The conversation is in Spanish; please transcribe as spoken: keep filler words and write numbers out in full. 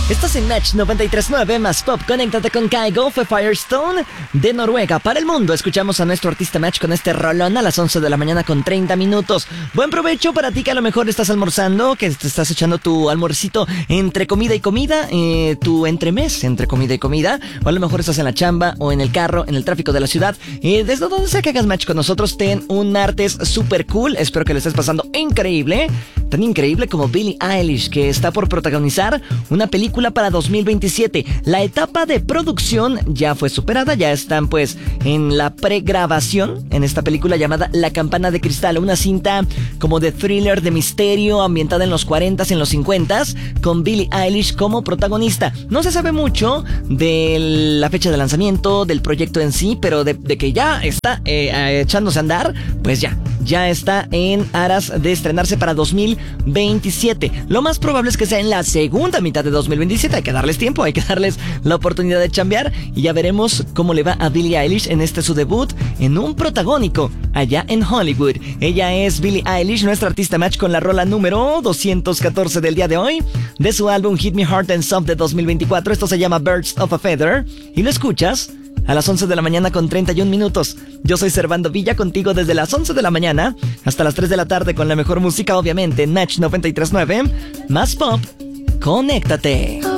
Estás en Match noventa y tres punto nueve más Pop. Conéctate con Kygo. Fue Firestone de Noruega para el mundo. Escuchamos a nuestro artista Match con este rolón a las once de la mañana con treinta minutos. Buen provecho para ti que a lo mejor estás almorzando, que te estás echando tu almuercito entre comida y comida, eh, tu entremés entre comida y comida, o a lo mejor estás en la chamba o en el carro, en el tráfico de la ciudad. Eh, desde donde sea que hagas Match con nosotros, ten un martes super cool. Espero que lo estés pasando increíble. Tan increíble como Billie Eilish, que está por protagonizar una película para dos mil veintisiete. La etapa de producción ya fue superada, ya están pues en la pregrabación en esta película llamada La Campana de Cristal, una cinta como de thriller de misterio ambientada en los cuarentas, en los cincuentas, con Billie Eilish como protagonista. No se sabe mucho de la fecha de lanzamiento, del proyecto en sí, pero de, de que ya está eh, echándose a andar, pues ya, ya está en aras de estrenarse para dos mil veintisiete. Lo más probable es que sea en la segunda mitad de dos mil veintisiete. Hay que darles tiempo, hay que darles la oportunidad de chambear y ya veremos cómo le va a Billie Eilish en este su debut en un protagónico allá en Hollywood. Ella es Billie Eilish, nuestra artista Match, con la rola número doscientos catorce del día de hoy de su álbum Hit Me Hard and Soft de dos mil veinticuatro. Esto se llama Birds of a Feather y lo escuchas a las once de la mañana con treinta y un minutos. Yo soy Servando Villa, contigo desde las once de la mañana hasta las tres de la tarde con la mejor música, obviamente, en Match noventa y tres punto nueve. Más Pop, conéctate.